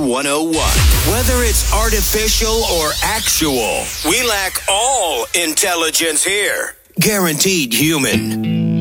101. Whether it's artificial or actual, we lack all intelligence here. Guaranteed human.